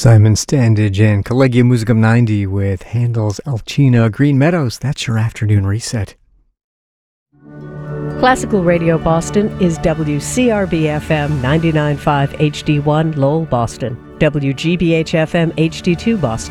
Simon Standage and Collegium Musicum 90 with Handel's Alcina Green Meadows. That's your afternoon reset. Classical Radio Boston is WCRB-FM 99.5 HD1 Lowell, Boston, WGBH-FM HD2 Boston,